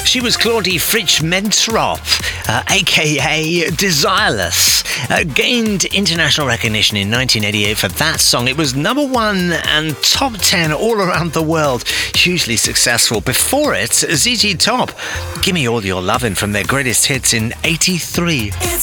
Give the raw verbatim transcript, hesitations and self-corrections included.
She was Claudie Fritsch-Mentrop, uh, aka Desireless. Uh, gained international recognition in nineteen eighty-eight for that song. It was number one and top ten all around the world. Hugely successful. Before it, Z Z Top, Gimme All Your Lovin' from their greatest hits in eighty-three.